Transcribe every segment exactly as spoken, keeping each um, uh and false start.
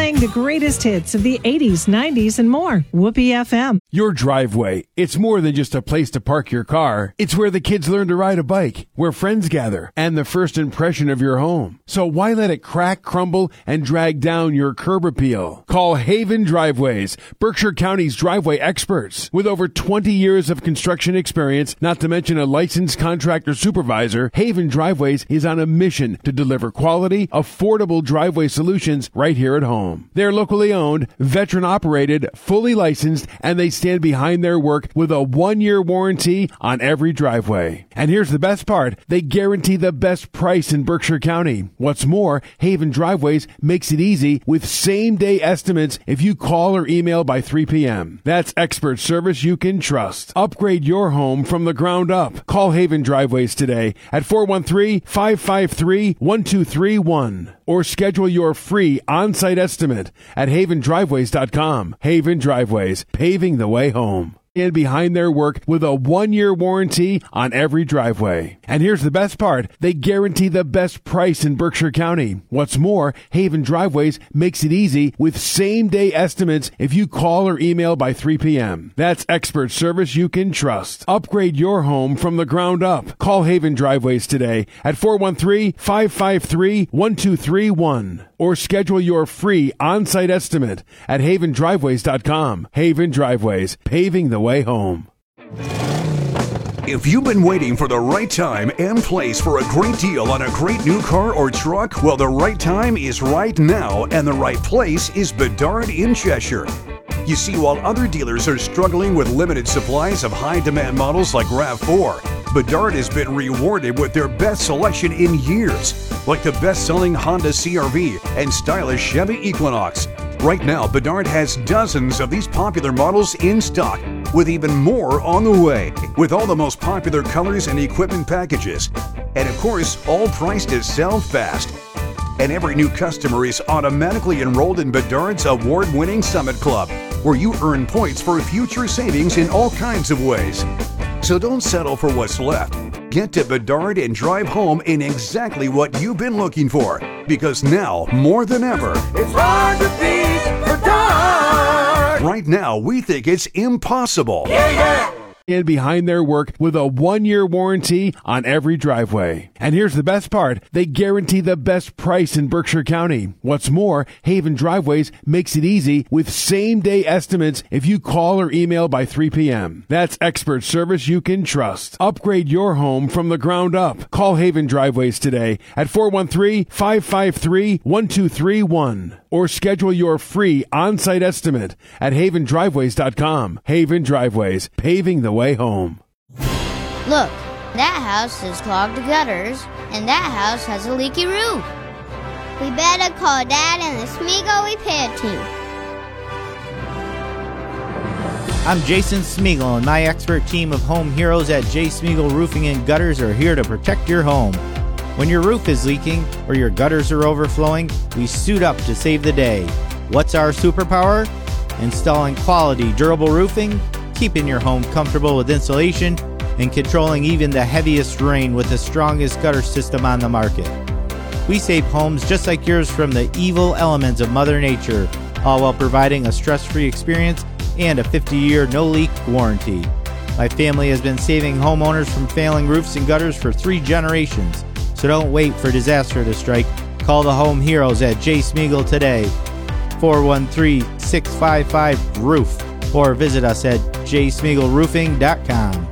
playing the greatest hits of the eighties, nineties, and more. Whoopee F M. Your driveway. It's more than just a place to park your car. It's where the kids learn to ride a bike, where friends gather, and the first impression of your home. So why let it crack, crumble, and drag down your curb appeal? Call Haven Driveways, Berkshire County's driveway experts. With over twenty years of construction experience, not to mention a licensed contractor supervisor, Haven Driveways is on a mission to deliver quality, affordable driveway solutions right here at home. They're locally owned, veteran-operated, fully licensed, and they stand behind their work with a one-year warranty on every driveway. And here's the best part. They guarantee the best price in Berkshire County. What's more, Haven Driveways makes it easy with same-day estimates if you call or email by three p.m. That's expert service you can trust. Upgrade your home from the ground up. Call Haven Driveways today at four one three, five five three, one two three one or schedule your free on-site estimate at haven driveways dot com. Haven Driveways, paving the way home. And behind their work with a one-year warranty on every driveway. And here's the best part. They guarantee the best price in Berkshire County. What's more, Haven Driveways makes it easy with same-day estimates if you call or email by three p.m. That's expert service you can trust. Upgrade your home from the ground up. Call Haven Driveways today at four one three, five five three, one two three one or schedule your free on-site estimate at haven driveways dot com. Haven Driveways, paving the way home. If you've been waiting for the right time and place for a great deal on a great new car or truck, well, the right time is right now, and the right place is Bedard in Cheshire. You see, while other dealers are struggling with limited supplies of high-demand models like RAV four, Bedard has been rewarded with their best selection in years, like the best-selling Honda C R V and stylish Chevy Equinox. Right now, Bedard has dozens of these popular models in stock, with even more on the way, with all the most popular colors and equipment packages. And of course, all priced to sell fast. And every new customer is automatically enrolled in Bedard's award-winning Summit Club, where you earn points for future savings in all kinds of ways. So don't settle for what's left. Get to Bedard and drive home in exactly what you've been looking for, because now, more than ever, it's hard to beat Bedard. Right now, we think it's impossible. Yeah, yeah. And behind their work with a one-year warranty on every driveway. And here's the best part. They guarantee the best price in Berkshire County. What's more, Haven Driveways makes it easy with same-day estimates if you call or email by three p.m. That's expert service you can trust. Upgrade your home from the ground up. Call Haven Driveways today at four one three, five five three, one two three one or schedule your free on-site estimate at haven driveways dot com. Haven Driveways, paving the way home. Look, that house has clogged gutters, and that house has a leaky roof. We better call Dad and the Smeagol repair team. I'm Jason Smeagol, and my expert team of home heroes at J. Smeagol Roofing and Gutters are here to protect your home. When your roof is leaking or your gutters are overflowing, we suit up to save the day. What's our superpower? Installing quality, durable roofing, keeping your home comfortable with insulation, and controlling even the heaviest rain with the strongest gutter system on the market. We save homes just like yours from the evil elements of Mother Nature, all while providing a stress-free experience and a fifty-year no-leak warranty. My family has been saving homeowners from failing roofs and gutters for three generations, so don't wait for disaster to strike. Call the home heroes at J. Smeagol today, four one three, six five five, roof, or visit us at j smeagol roofing dot com.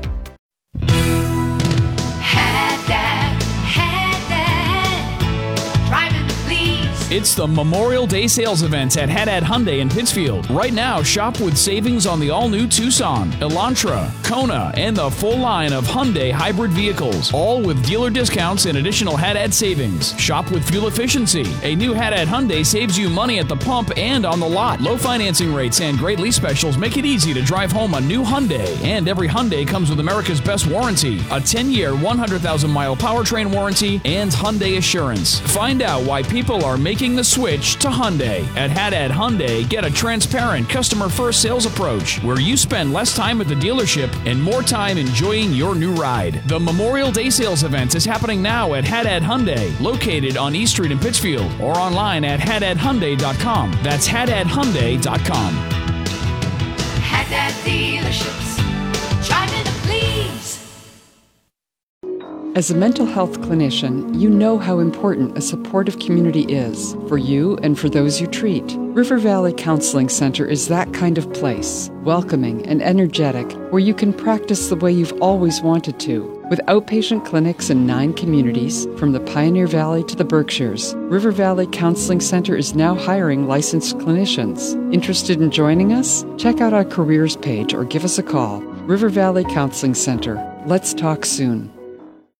It's the Memorial Day sales event at Haddad Hyundai in Pittsfield. Right now, shop with savings on the all-new Tucson, Elantra, Kona, and the full line of Hyundai hybrid vehicles, all with dealer discounts and additional Haddad savings. Shop with fuel efficiency. A new Haddad Hyundai saves you money at the pump and on the lot. Low financing rates and great lease specials make it easy to drive home a new Hyundai. And every Hyundai comes with America's best warranty, a ten-year, one hundred thousand mile powertrain warranty, and Hyundai Assurance. Find out why people are making making the switch to Hyundai. At Haddad Hyundai, get a transparent, customer-first sales approach where you spend less time at the dealership and more time enjoying your new ride. The Memorial Day sales event is happening now at Haddad Hyundai, located on East Street in Pittsfield, or online at haddad hyundai dot com. That's haddad hyundai dot com. Haddad Dealerships. Driving to please. As a mental health clinician, you know how important a supportive community is for you and for those you treat. River Valley Counseling Center is that kind of place, welcoming and energetic, where you can practice the way you've always wanted to. With outpatient clinics in nine communities, from the Pioneer Valley to the Berkshires, River Valley Counseling Center is now hiring licensed clinicians. Interested in joining us? Check out our careers page or give us a call. River Valley Counseling Center. Let's talk soon.